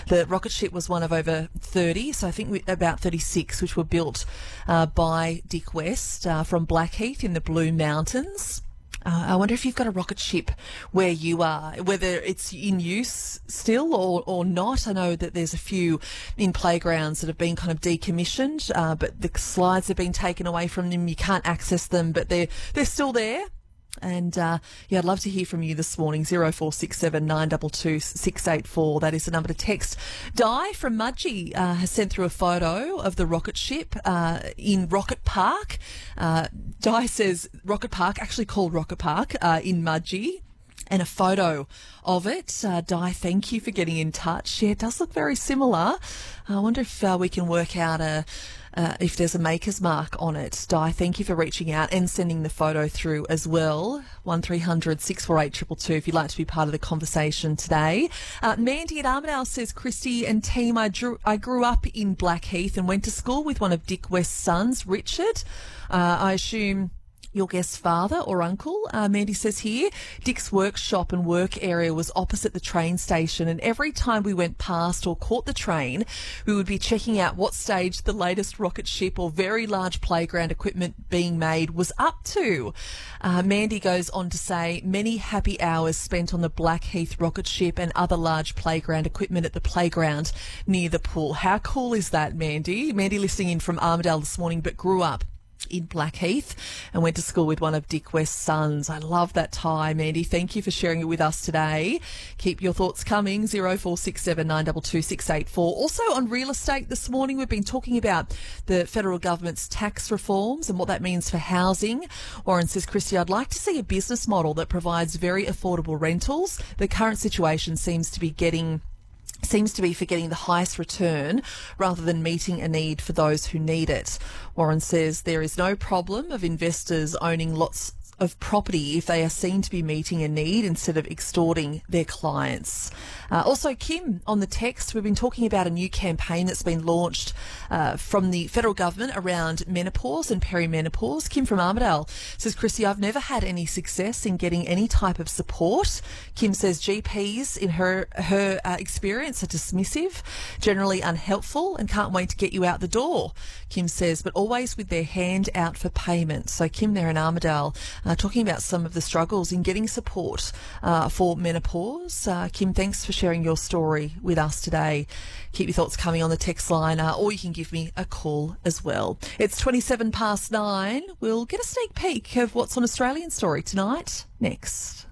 The rocket ship was one of over 30, so I think about 36, which were built by Dick West from Blackheath in the Blue Mountains. I wonder if you've got a rocket ship where you are, whether it's in use still or not. I know that there's a few in playgrounds that have been kind of decommissioned, but the slides have been taken away from them. You can't access them, but they're still there. And, I'd love to hear from you this morning, 0467 922 684. That is the number to text. Di from Mudgee has sent through a photo of the rocket ship in Rocket Park. Di says Rocket Park, actually called Rocket Park in Mudgee, and a photo of it. Di, thank you for getting in touch. Yeah, it does look very similar. I wonder if we can work out if there's a maker's mark on it. Di, thank you for reaching out and sending the photo through as well. 1300 648 222 if you'd like to be part of the conversation today. Mandy at Armidale says, Christy and team, I grew up in Blackheath and went to school with one of Dick West's sons, Richard. I assume your guest's father or uncle. Mandy says here, Dick's workshop and work area was opposite the train station, and every time we went past or caught the train, we would be checking out what stage the latest rocket ship or very large playground equipment being made was up to. Mandy goes on to say, many happy hours spent on the Blackheath rocket ship and other large playground equipment at the playground near the pool. How cool is that, Mandy? Mandy listening in from Armidale this morning, but grew up in Blackheath and went to school with one of Dick West's sons. I love that tie, Mandy. Thank you for sharing it with us today. Keep your thoughts coming, 0467 922 684. Also on real estate this morning, we've been talking about the federal government's tax reforms and what that means for housing. Warren says, Christy, I'd like to see a business model that provides very affordable rentals. The current situation seems to be for getting the highest return rather than meeting a need for those who need it. Warren says there is no problem of investors owning lots of property if they are seen to be meeting a need instead of extorting their clients. Also, Kim on the text, we've been talking about a new campaign that's been launched from the federal government around menopause and perimenopause. Kim from Armidale says, Chrissy, I've never had any success in getting any type of support. Kim says GPs in her experience are dismissive, generally unhelpful, and can't wait to get you out the door. Kim says, but always with their hand out for payment. So Kim there in Armidale talking about some of the struggles in getting support for menopause. Kim, thanks for sharing your story with us today. Keep your thoughts coming on the text line, or you can give me a call as well. It's 9:27. We'll get a sneak peek of what's on Australian Story tonight next.